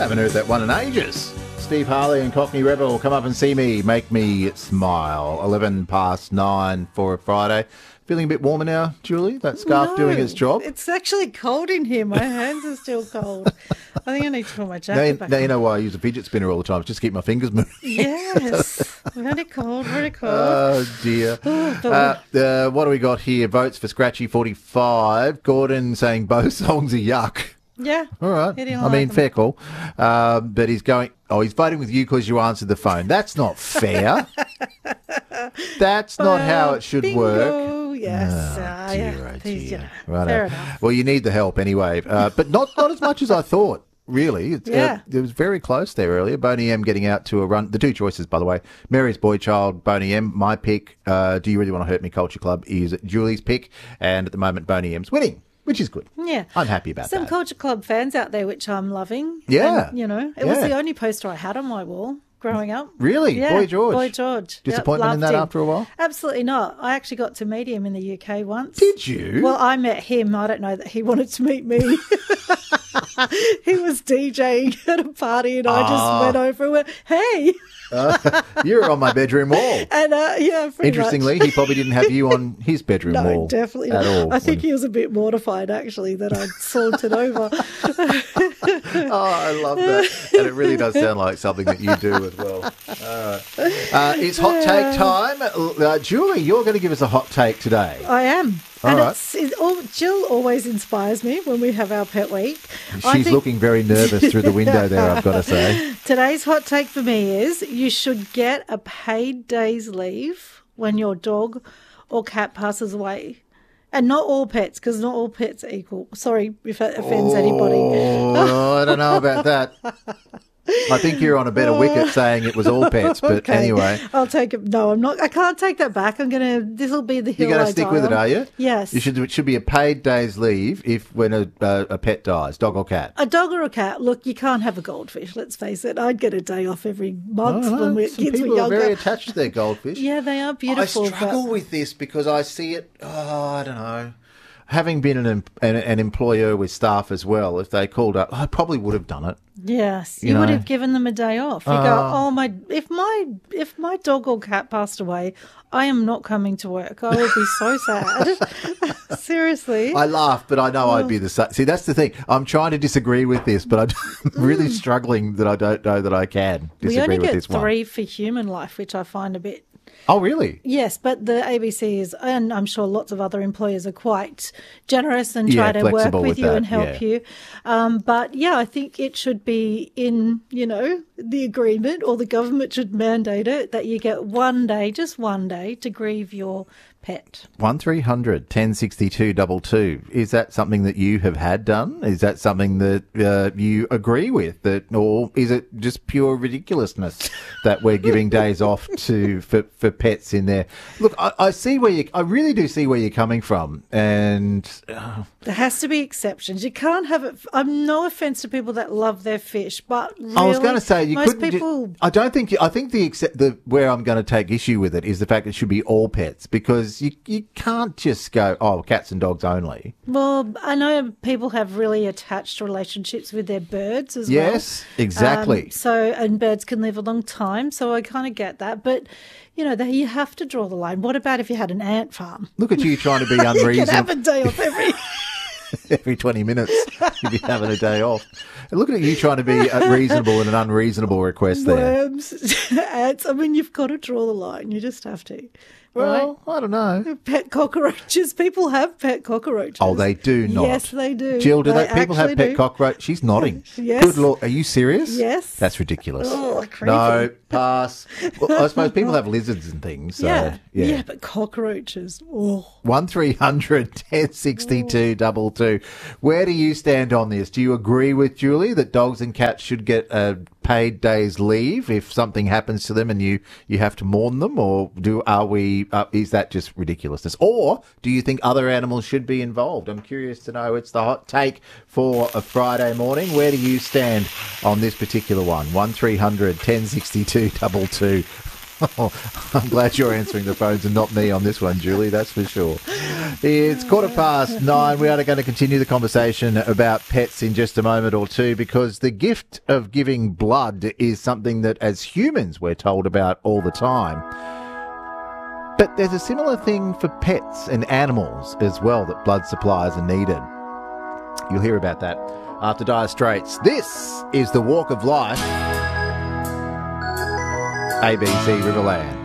Haven't heard that one in ages. Steve Harley and Cockney Rebel, come up and see me, make me smile. 9 for a Friday. Feeling a bit warmer now, Julie? That scarf doing its job? It's actually cold in here. My hands are still cold. I think I need to put my jacket back now on. you know why I use a fidget spinner all the time, just to keep my fingers moving. Yes. Very cold, very cold. Oh, dear. What do we got here? Votes for Scratchy 45. Gordon saying both songs are yuck. Yeah. All right. He didn't I mean, like fair call. But he's going, he's voting with you because you answered the phone. That's not fair. That's not how it should work. Yes. Dear. Fair enough. Well, you need the help anyway. But not as much as I thought. Really, it was very close there earlier. Boney M getting out to a run. The two choices, by the way, Mary's Boy Child, Boney M. My pick, Do You Really Want to Hurt Me Culture Club, is Julie's pick. And at the moment, Boney M's winning, which is good. Yeah. I'm happy about that. Some Culture Club fans out there, which I'm loving. Yeah. And, it was the only poster I had on my wall growing up. Really? Yeah. Boy George? Boy George. Disappointment in that after a while? Absolutely not. I actually got to meet him in the UK once. Did you? Well, I met him. I don't know that he wanted to meet me. He was DJing at a party and I just went over and went, hey. You're on my bedroom wall. And Interestingly, he probably didn't have you on his bedroom wall. No, definitely at not. all. I think he was a bit mortified, actually, that I'd sauntered over. I love that. And it really does sound like something that you do as well. It's hot take time. Julie, you're going to give us a hot take today. I am. All right. Jill always inspires me when we have our pet week. She's looking very nervous through the window there, I've got to say. Today's hot take for me is you should get a paid day's leave when your dog or cat passes away. And not all pets, because not all pets are equal. Sorry if that offends anybody. Oh, I don't know about that. I think you're on a better wicket saying it was all pets, but okay. Anyway. I'll take it. No, I'm not. I can't take that back. This will be the hill You're going to stick with it, are you? Yes. It should be a paid day's leave when a pet dies, dog or cat. A dog or a cat. Look, you can't have a goldfish, let's face it. I'd get a day off every month when kids were younger. People are very attached to their goldfish. Yeah, they are beautiful. I struggle with this because I see it, I don't know. Having been an employer with staff as well, if they called up, I probably would have done it. Yes, you would have given them a day off. You go, if my dog or cat passed away, I am not coming to work. I would be so sad. Seriously. I laugh, but I know I'd be the same. See, that's the thing. I'm trying to disagree with this, but I'm really struggling that I don't know that I can disagree with this one. We only get 3 for human life, which I find a bit... Oh, really? Yes, but the ABC is, and I'm sure lots of other employers are quite generous and try to work with you and help you. But yeah, I think it should be in, the agreement, or the government should mandate it, that you get one day, just one day, to grieve your pet. 1300 1062 22. Is that something that you have had done? Is that something that you agree with? Or is it just pure ridiculousness that we're giving days off for pets in there? Look, I really do see where you're coming from, and there has to be exceptions. You can't have it. I'm no offence to people that love their fish, but really, I was going to say you most couldn't. People... I think the where I'm going to take issue with it is the fact it should be all pets, because you can't just go, cats and dogs only. Well, I know people have really attached relationships with their birds as well. Yes, exactly. And birds can live a long time, so I kind of get that. But, you have to draw the line. What about if you had an ant farm? Look at you trying to be unreasonable. You can have a day off every 20 minutes, you'd be having a day off. And look at you trying to be reasonable in an unreasonable request there. Worms, ants. I mean, you've got to draw the line. You just have to. Well, right? I don't know. Pet cockroaches. People have pet cockroaches. Oh, they do not. Yes, they do. Jill, people have pet cockroaches? She's nodding. Yes. Good Lord. Are you serious? Yes. That's ridiculous. Oh, creepy. No, pass. Well, I suppose people have lizards and things. So, yeah, but cockroaches. Oh. 1300 1062 22. Where do you stand on this? Do you agree with Julie that dogs and cats should get a paid day's leave if something happens to them and you have to mourn them, or is that just ridiculousness? Or do you think other animals should be involved? I'm curious to know. It's the hot take for a Friday morning. Where do you stand on this particular one? 1300 1062 22. I'm glad you're answering the phones and not me on this one, Julie, that's for sure. It's 9:15. We are going to continue the conversation about pets in just a moment or two, because the gift of giving blood is something that as humans we're told about all the time. But there's a similar thing for pets and animals as well, that blood supplies are needed. You'll hear about that after Dire Straits. This is The Walk of Life, ABC Riverland.